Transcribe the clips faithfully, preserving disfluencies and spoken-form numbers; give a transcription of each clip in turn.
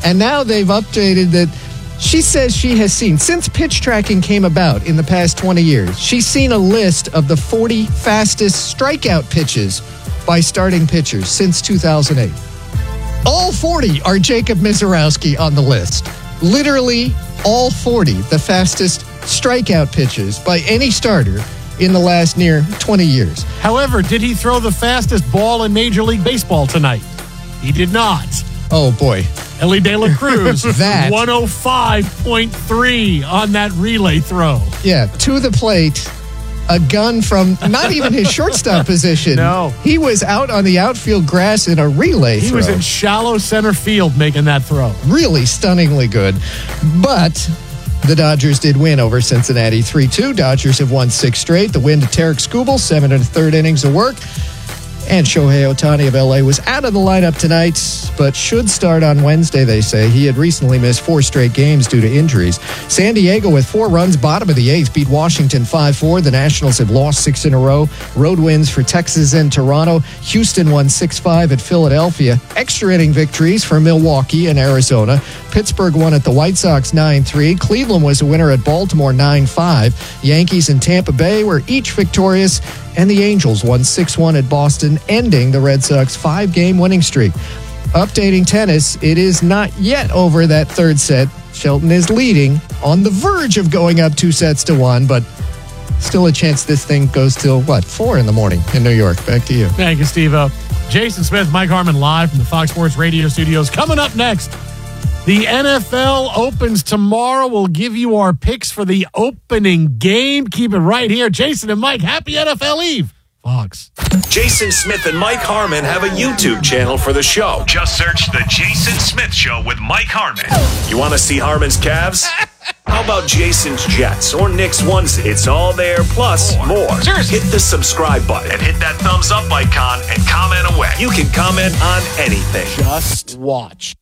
And now they've updated that she says she has seen, since pitch tracking came about in the past twenty years, she's seen a list of the forty fastest strikeout pitches by starting pitchers since two thousand eight. All forty are Jacob Misiorowski on the list. Literally all forty, the fastest strikeout pitches by any starter in the last near twenty years. However, did he throw the fastest ball in Major League Baseball tonight? He did not. Oh, boy. Ellie De La Cruz, that. one oh five point three on that relay throw. Yeah, to the plate, a gun from not even his shortstop position. No. He was out on the outfield grass in a relay He throw. was in shallow center field making that throw. Really stunningly good. But the Dodgers did win over Cincinnati three two. Dodgers have won six straight. The win to Tarek Skubal, seven and a third innings of work. And Shohei Ohtani of L A was out of the lineup tonight, but should start on Wednesday, they say. He had recently missed four straight games due to injuries. San Diego, with four runs, bottom of the eighth, beat Washington five four. The Nationals had lost six in a row. Road wins for Texas and Toronto. Houston won six five at Philadelphia. Extra inning victories for Milwaukee and Arizona. Pittsburgh won at the White Sox nine three. Cleveland was a winner at Baltimore nine five. Yankees and Tampa Bay were each victorious. And the Angels won six one at Boston, ending the Red Sox five-game winning streak. Updating tennis, it is not yet over that third set. Shelton is leading, on the verge of going up two sets to one, but still a chance this thing goes till, what, four in the morning in New York. Back to you. Thank you, Steve-O. Jason Smith, Mike Harmon live from the Fox Sports Radio studios. Coming up next, the N F L opens tomorrow. We'll give you our picks for the opening game. Keep it right here. Jason and Mike, happy N F L Eve. Fox. Jason Smith and Mike Harmon have a YouTube channel for the show. Just search The Jason Smith Show with Mike Harmon. You want to see Harmon's Cavs? How about Jason's Jets or Nick's onesie? It's all there, plus more. Seriously. Hit the subscribe button and hit that thumbs up icon and comment away. You can comment on anything. Just watch.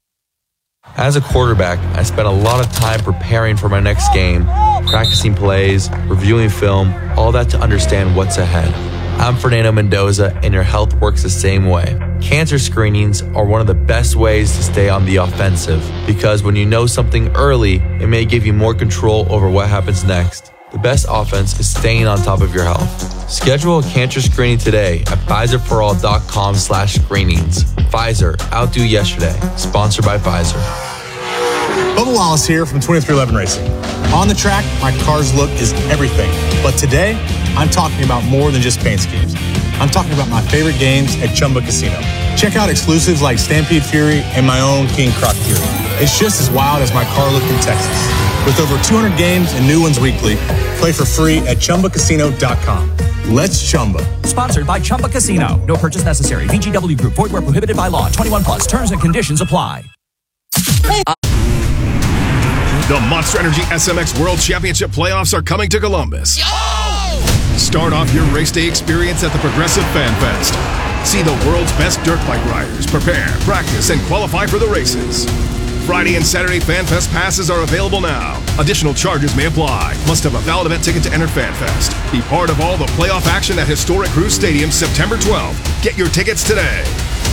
As a quarterback, I spent a lot of time preparing for my next game, practicing plays, reviewing film, all that to understand what's ahead. I'm Fernando Mendoza, and your health works the same way. Cancer screenings are one of the best ways to stay on the offensive, because when you know something early, it may give you more control over what happens next. The best offense is staying on top of your health. Schedule a cancer screening today at Pfizerforall.com slash screenings. Pfizer, outdo yesterday. Sponsored by Pfizer. Bubba Wallace here from twenty-three eleven Racing. On the track, my car's look is everything. But today, I'm talking about more than just paint schemes. I'm talking about my favorite games at Chumba Casino. Check out exclusives like Stampede Fury and my own King Croc Fury. It's just as wild as my car look in Texas. With over two hundred games and new ones weekly, play for free at Chumba Casino dot com. Let's Chumba. Sponsored by Chumba Casino. No purchase necessary. V G W Group. Void where prohibited by law. twenty-one plus. Terms and conditions apply. The Monster Energy S M X World Championship playoffs are coming to Columbus. Oh! Start off your race day experience at the Progressive Fan Fest. See the world's best dirt bike riders prepare, practice, and qualify for the races. Friday and Saturday Fan Fest passes are available now. Additional charges may apply. Must have a valid event ticket to enter Fan Fest. Be part of all the playoff action at Historic Cruise Stadium September twelfth. Get your tickets today.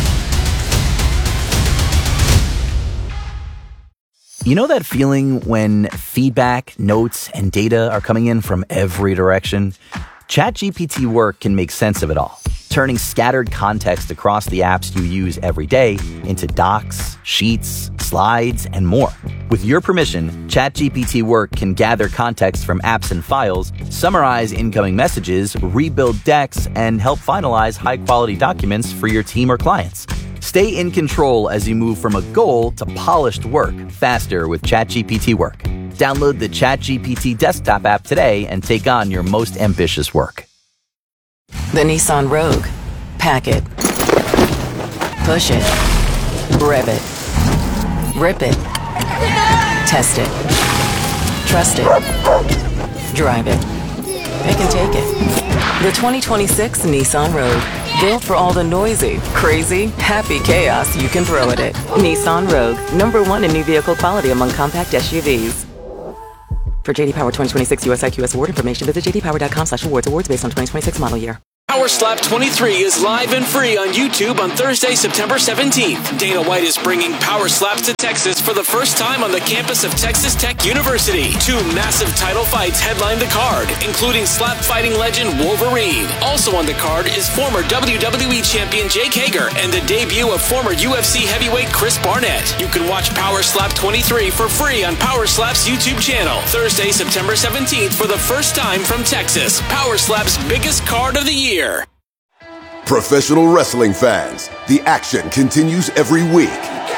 You know that feeling when feedback, notes, and data are coming in from every direction? ChatGPT Work can make sense of it all, turning scattered context across the apps you use every day into docs, sheets, slides, and more. With your permission, ChatGPT Work can gather context from apps and files, summarize incoming messages, rebuild decks, and help finalize high-quality documents for your team or clients. Stay in control as you move from a goal to polished work faster with ChatGPT Work. Download the ChatGPT desktop app today and take on your most ambitious work. The Nissan Rogue. Pack it. Push it. Rev it. Rip it. Test it. Trust it. Drive it. Pick and take it. The twenty twenty-six Nissan Rogue. Built for all the noisy, crazy, happy chaos you can throw at it. Nissan Rogue. Number one in new vehicle quality among compact S U Vs. For J D Power twenty twenty-six U S I Q S award information, visit j d power dot com slash awards. Awards based on twenty twenty-six model year. Power Slap twenty-three is live and free on YouTube on Thursday, September seventeenth. Dana White is bringing Power Slaps to Texas for the first time on the campus of Texas Tech University. Two massive title fights headline the card, including slap fighting legend Wolverine. Also on the card is former W W E champion Jake Hager and the debut of former U F C heavyweight Chris Barnett. You can watch Power Slap twenty-three for free on Power Slap's YouTube channel. Thursday, September seventeenth for the first time from Texas. Power Slap's biggest card of the year. Professional wrestling fans, the action continues every week.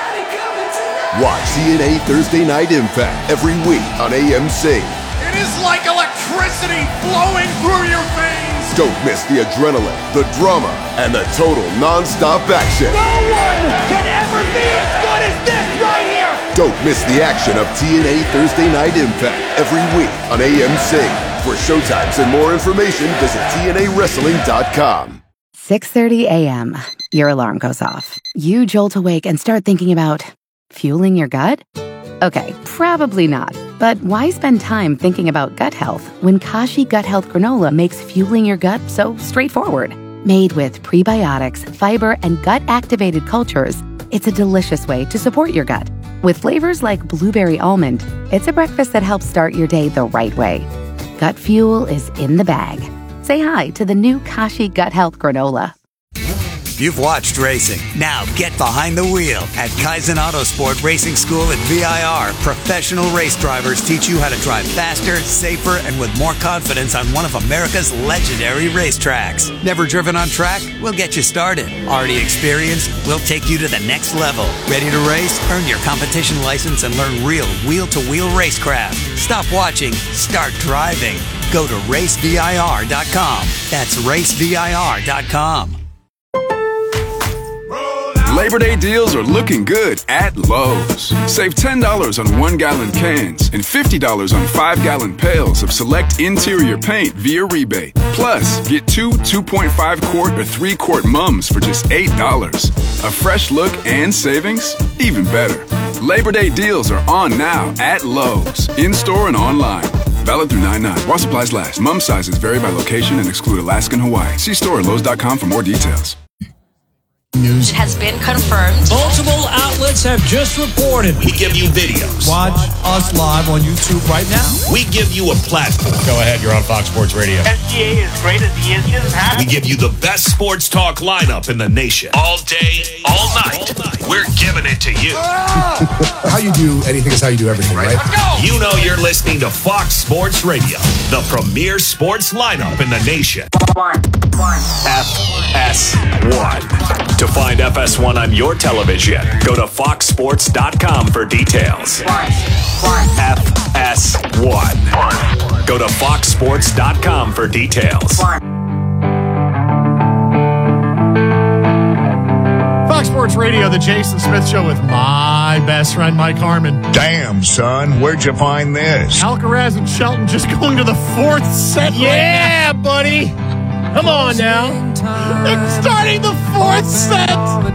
Watch T N A Thursday Night Impact every week on A M C. It is like electricity flowing through your veins. Don't miss the adrenaline, the drama, and the total non-stop action. No one can ever be as good as this right here. Don't miss the action of T N A Thursday Night Impact every week on A M C. For showtimes and more information, visit T N A wrestling dot com. six thirty a.m. Your alarm goes off. You jolt awake and start thinking about fueling your gut? Okay, probably not. But why spend time thinking about gut health when Kashi Gut Health Granola makes fueling your gut so straightforward? Made with prebiotics, fiber, and gut-activated cultures, it's a delicious way to support your gut. With flavors like blueberry almond, it's a breakfast that helps start your day the right way. Gut fuel is in the bag. Say hi to the new Kashi Gut Health Granola. You've watched racing. Now get behind the wheel. At Kaizen Autosport Racing School at V I R, professional race drivers teach you how to drive faster, safer, and with more confidence on one of America's legendary racetracks. Never driven on track? We'll get you started. Already experienced? We'll take you to the next level. Ready to race? Earn your competition license and learn real wheel-to-wheel racecraft. Stop watching. Start driving. Go to race V I R dot com. That's race V I R dot com. Labor Day deals are looking good at Lowe's. Save ten dollars on one-gallon cans and fifty dollars on five-gallon pails of select interior paint via rebate. Plus, get two two point five quart or three quart mums for just eight dollars. A fresh look and savings? Even better. Labor Day deals are on now at Lowe's, in-store and online. Valid through nine nine. While supplies last. Mum sizes vary by location and exclude Alaska and Hawaii. See store at Lowe's dot com for more details. News has been confirmed. Multiple outlets have just reported. We give you videos. Watch us live on YouTube right now. We give you a platform. Go ahead, you're on Fox Sports Radio. S G A is great as he is just happy. We give you the best sports talk lineup in the nation. All day, all night. All night. We're giving it to you. How you do anything is how you do everything, right? Let's go. You know you're listening to Fox Sports Radio, the premier sports lineup in the nation. One, one. F S one. To find F S one on your television, go to fox sports dot com for details. One, one. F S one. Go to fox sports dot com for details. Fox Sports Radio, the Jason Smith Show with my best friend, Mike Harmon. Damn, son, where'd you find this? Alcaraz and Shelton just going to the fourth set. Yeah, right now. buddy. Come on now. They're starting the fourth set.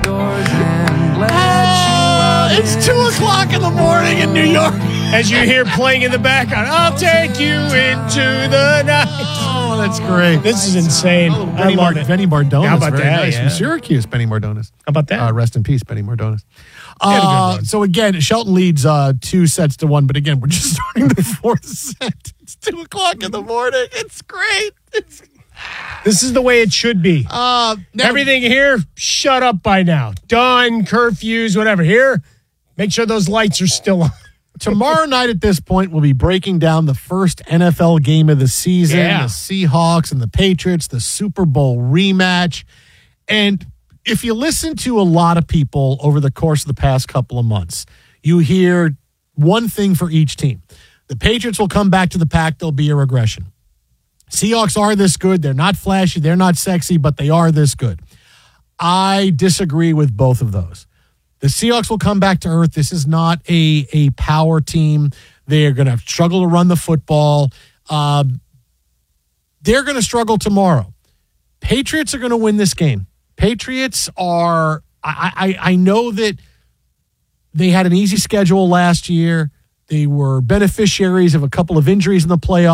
Uh, it's two o'clock in the morning in New York. As you hear playing in the background, I'll take you into the night. Oh, that's great. This is insane. Oh, I Benny, love Mar- it. Benny Mardones. How about very that? Nice. Yeah. From Syracuse, Benny Mardones. How about that? Uh, rest in peace, Benny Mardones. He had a good Uh, run. so again, Shelton leads uh, two sets to one, but again, we're just starting the fourth set. It's two o'clock in the morning. It's great. It's This is the way it should be. Uh, now, Everything here, shut up by now. Done, curfews, whatever. Here, make sure those lights are still on. Tomorrow night at this point, we'll be breaking down the first N F L game of the season, Yeah. the Seahawks and the Patriots, the Super Bowl rematch. And if you listen to a lot of people over the course of the past couple of months, you hear one thing for each team. The Patriots will come back to the pack. There'll be a regression. Seahawks are this good. They're not flashy. They're not sexy, but they are this good. I disagree with both of those. The Seahawks will come back to earth. This is not a, a power team. They're going to struggle to run the football. Um, they're going to struggle tomorrow. Patriots are going to win this game. Patriots are, I, I, I know that they had an easy schedule last year. They were beneficiaries of a couple of injuries in the playoffs.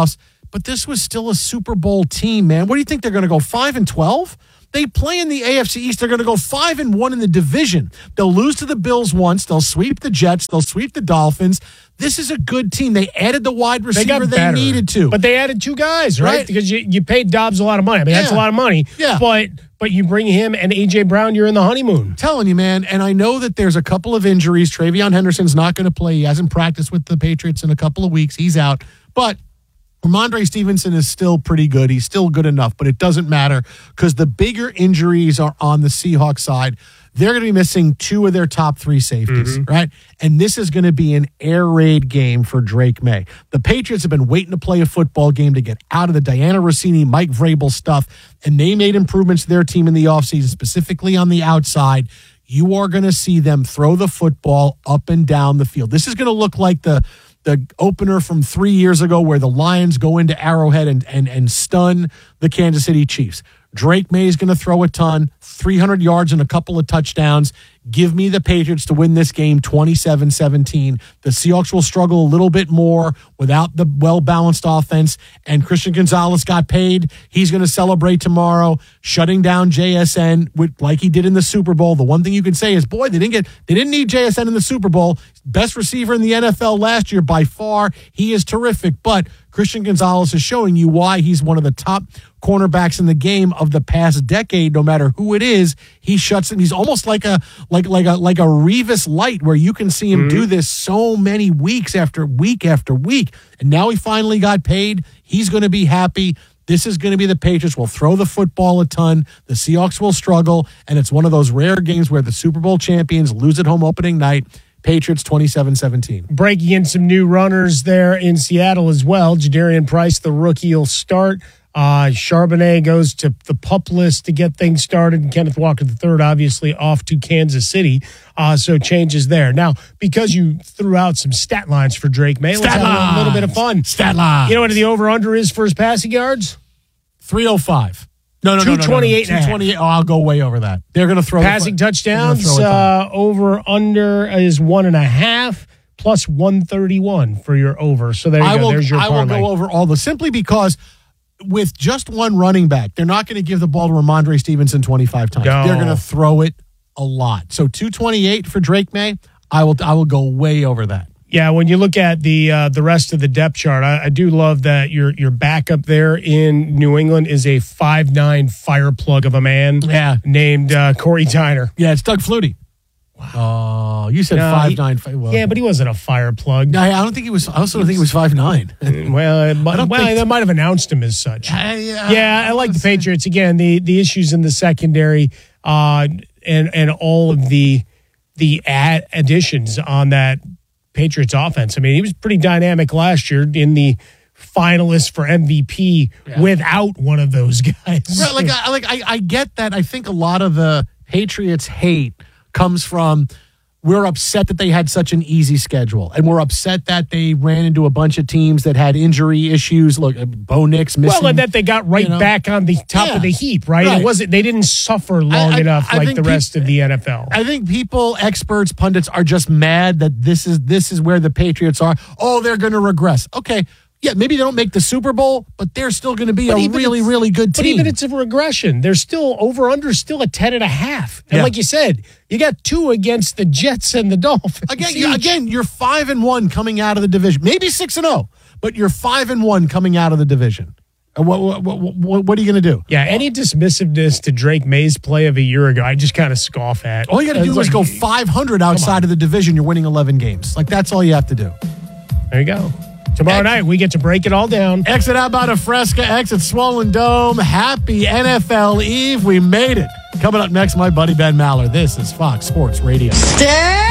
but this was still a Super Bowl team, man. What do you think they're going to go five and twelve? They play in the A F C East. They're going to go five and one in the division. They'll lose to the Bills once. They'll sweep the Jets. They'll sweep the Dolphins. This is a good team. They added the wide receiver they, they needed to. But they added two guys, right? right? Because you, you paid Dobbs a lot of money. I mean, yeah. that's a lot of money. Yeah. But but you bring him and A J Brown, you're in the honeymoon. I'm telling you, man. And I know that there's a couple of injuries. Travion Henderson's not going to play. He hasn't practiced with the Patriots in a couple of weeks. He's out. But Ramondre Stevenson is still pretty good. He's still good enough, but it doesn't matter because the bigger injuries are on the Seahawks side. They're going to be missing two of their top three safeties, mm-hmm. right? And this is going to be an air raid game for Drake May. The Patriots have been waiting to play a football game to get out of the Diana Rossini, Mike Vrabel stuff, and they made improvements to their team in the offseason, specifically on the outside. You are going to see them throw the football up and down the field. This is going to look like the the opener from three years ago where the Lions go into Arrowhead and and, and stun the Kansas City Chiefs. Drake May is going to throw a ton, three hundred yards and a couple of touchdowns. Give me the Patriots to win this game twenty-seven seventeen. The Seahawks will struggle a little bit more without the well-balanced offense, and Christian Gonzalez got paid. He's going to celebrate tomorrow, shutting down J S N with, like he did in the Super Bowl. The one thing you can say is, boy, they didn't get they didn't need J S N in the Super Bowl. Best receiver in the N F L last year by far. He is terrific, but Christian Gonzalez is showing you why he's one of the top cornerbacks in the game of the past decade. No matter who it is, he shuts him. He's almost like a like like a like a Revis Light, where you can see him mm-hmm. do this so many weeks after week after week. And now he finally got paid. He's going to be happy. This is going to be the Patriots will throw the football a ton. The Seahawks will struggle, and it's one of those rare games where the Super Bowl champions lose at home opening night. Patriots twenty-seven seventeen. Breaking in some new runners there in Seattle as well. Jadarian Price, the rookie, will start. Uh, Charbonnet goes to the PUP list to get things started. And Kenneth Walker the third, obviously, off to Kansas City. Uh, so changes there. Now, because you threw out some stat lines for Drake May, let's stat have lines. a little bit of fun. Stat lines. You know what the over-under is for his passing yards? three oh five. No, no, no, two twenty-eight no, no, no. two twenty-eight. Oh, I'll go way over that. They're going to throw passing the, touchdowns. Uh, over under is one and a half plus one thirty-one for your over. So there you I go. Will, There's your I parlay. will go over all the simply because with just one running back, they're not going to give the ball to Ramondre Stevenson twenty-five times. No. They're going to throw it a lot. So two twenty-eight for Drake May. I will. I will go way over that. Yeah, when you look at the uh, the rest of the depth chart, I, I do love that your your backup there in New England is a five nine fire plug of a man yeah. named uh, Corey Tyner. Yeah, it's Doug Flutie. Wow. Oh, you said no, five he, nine. Well, yeah, but he wasn't a fire plug. No, I don't think he was. I also don't think he was five nine. well, well, think, they might have announced him as such. Uh, yeah, yeah, I like the Patriots again. The the issues in the secondary, uh, and and all of the the ad additions on that Patriots offense. I mean, he was pretty dynamic last year in the finalists for M V P yeah. without one of those guys. Right, like, I, like I, I get that. I think a lot of the Patriots hate comes from we're upset that they had such an easy schedule, and we're upset that they ran into a bunch of teams that had injury issues. Look, Bo Nix missing. Well, and that they got right you know. back on the top yeah. of the heap, right? right? It wasn't. They didn't suffer long I, enough I, I like the rest pe- of the N F L. I think people, experts, pundits are just mad that this is this is where the Patriots are. Oh, they're going to regress. Okay. Yeah, maybe they don't make the Super Bowl, but they're still going to be but a really, really good team. But even it's a regression. They're still over-under, still a ten and a half. And yeah. like you said, you got two against the Jets and the Dolphins. Again, you, again, you're five and one coming out of the division. Maybe six and zero, but you're five and one coming out of the division. What what what, what, what are you going to do? Yeah, any dismissiveness to Drake May's play of a year ago, I just kind of scoff at. All you got to do like, is go five hundred outside of the division. You're winning eleven games. Like that's all you have to do. There you go. Tomorrow night, we get to break it all down. Exit out by the Fresca, exit Swollen Dome. Happy N F L Eve. We made it. Coming up next, my buddy Ben Maller. This is Fox Sports Radio. Stay!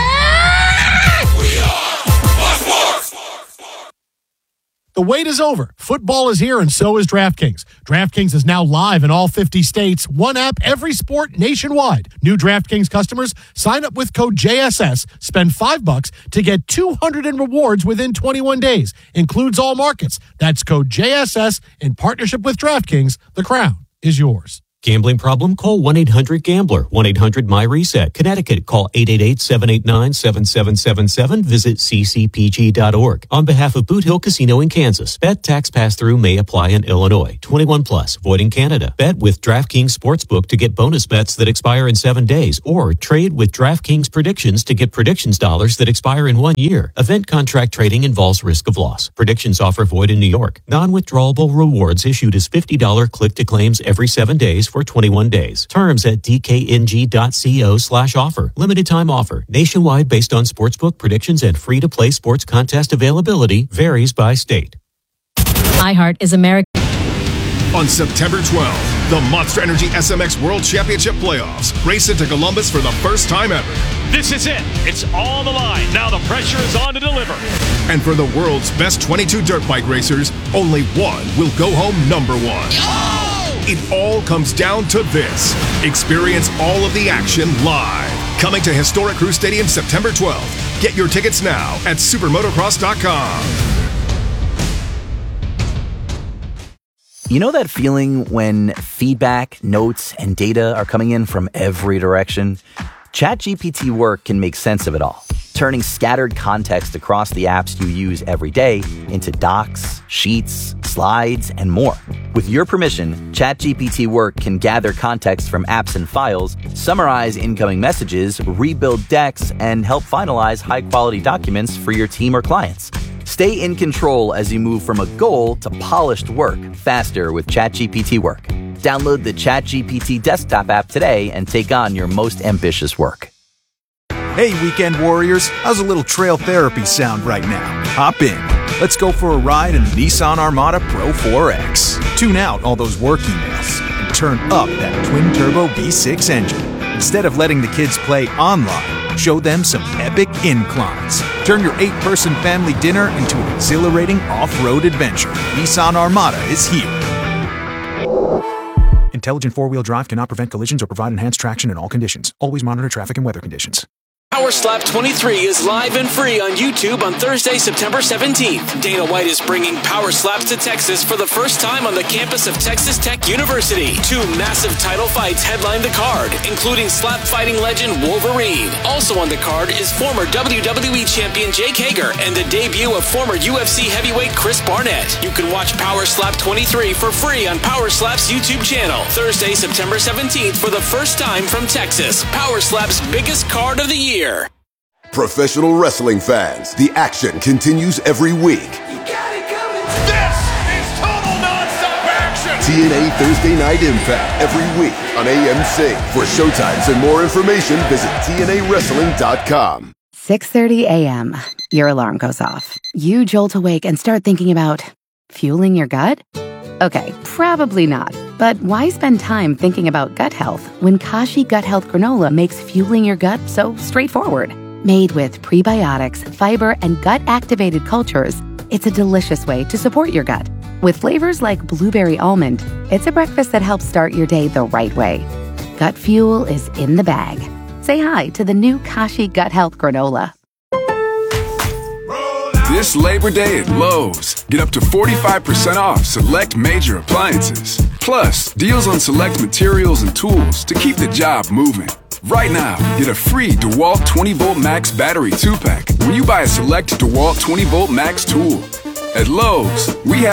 The wait is over. Football is here, and so is DraftKings. DraftKings is now live in all fifty states. One app, every sport, nationwide. New DraftKings customers sign up with code J S S. Spend five bucks to get two hundred in rewards within twenty-one days. Includes all markets. That's code J S S in partnership with DraftKings. The crown is yours. Gambling problem? Call one eight hundred gambler. one eight hundred my reset. Connecticut, call eight eight eight, seven eight nine, seven seven seven seven. Visit c c p g dot org. On behalf of Boot Hill Casino in Kansas, bet tax pass-through may apply in Illinois. twenty-one plus, void in Canada. Bet with DraftKings Sportsbook to get bonus bets that expire in seven days, or trade with DraftKings Predictions to get predictions dollars that expire in one year. Event contract trading involves risk of loss. Predictions offer void in New York. Non-withdrawable rewards issued as fifty dollars click-to-claims every seven days for twenty-one days. Terms at d k n g dot co slash offer. Limited time offer. Nationwide based on sportsbook predictions and free-to-play sports contest availability. Varies by state. iHeart is American. On September twelfth, the Monster Energy S M X World Championship Playoffs race into Columbus for the first time ever. This is it. It's all on the line. Now the pressure is on to deliver. And for the world's best twenty-two dirt bike racers, only one will go home number one. Oh! It all comes down to this. Experience all of the action live. Coming to historic Crew Stadium September twelfth. Get your tickets now at supermotocross dot com. You know that feeling when feedback, notes, and data are coming in from every direction? ChatGPT Work can make sense of it all, turning scattered context across the apps you use every day into docs, sheets, slides, and more. With your permission, ChatGPT Work can gather context from apps and files, summarize incoming messages, rebuild decks, and help finalize high-quality documents for your team or clients. Stay in control as you move from a goal to polished work faster with ChatGPT Work. Download the ChatGPT desktop app today and take on your most ambitious work. Hey, weekend warriors, how's a little trail therapy sound right now? Hop in. Let's go for a ride in the Nissan Armada Pro four X. Tune out all those work emails and turn up that twin-turbo V six engine. Instead of letting the kids play online, show them some epic inclines. Turn your eight-person family dinner into an exhilarating off-road adventure. Nissan Armada is here. Intelligent four-wheel drive cannot prevent collisions or provide enhanced traction in all conditions. Always monitor traffic and weather conditions. Power Slap twenty-three is live and free on YouTube on Thursday, September seventeenth. Dana White is bringing Power Slaps to Texas for the first time on the campus of Texas Tech University. Two massive title fights headline the card, including slap fighting legend Wolverine. Also on the card is former W W E champion Jake Hager and the debut of former U F C heavyweight Chris Barnett. You can watch Power Slap twenty-three for free on Power Slap's YouTube channel. Thursday, September seventeenth for the first time from Texas. Power Slap's biggest card of the year. Professional wrestling fans, the action continues every week. This is total nonstop action. T N A Thursday Night Impact every week on A M C. For showtimes and more information, visit T N A wrestling dot com. six thirty a.m. Your alarm goes off. You jolt awake and start thinking about fueling your gut? Okay, probably not. But why spend time thinking about gut health when Kashi Gut Health Granola makes fueling your gut so straightforward? Made with prebiotics, fiber, and gut-activated cultures, it's a delicious way to support your gut. With flavors like blueberry almond, it's a breakfast that helps start your day the right way. Gut fuel is in the bag. Say hi to the new Kashi Gut Health Granola. This Labor Day at Lowe's, get up to forty-five percent off select major appliances. Plus, deals on select materials and tools to keep the job moving. Right now, get a free DeWalt twenty volt Max battery two pack when you buy a select DeWalt twenty volt Max tool. At Lowe's, we have